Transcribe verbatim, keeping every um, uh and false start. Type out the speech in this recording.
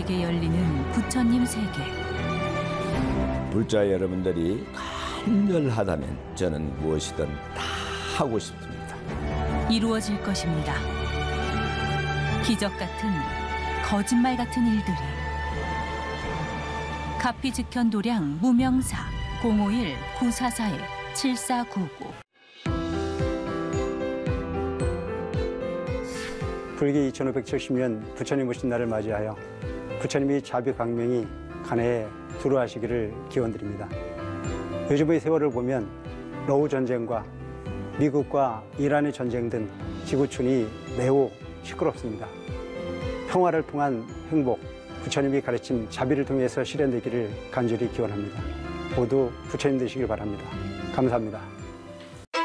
우리에게 열리는 부처님 세계. 불자 여러분들이 간절하다면 저는 무엇이든 다 하고 싶습니다. 이루어질 것입니다. 기적 같은, 거짓말 같은 일들이. 가피즉현 도량 무명사 공오일 구사사일 칠사구구. 불기 이천오백칠십 년 부처님 오신 날을 맞이하여 부처님이 자비광명이 간해에 두루하시기를 기원드립니다. 요즘의 세월을 보면 러우 전쟁과 미국과 이란의 전쟁 등 지구촌이 매우 시끄럽습니다. 평화를 통한 행복, 부처님이 가르친 자비를 통해서 실현되기를 간절히 기원합니다. 모두 부처님 되시길 바랍니다. 감사합니다.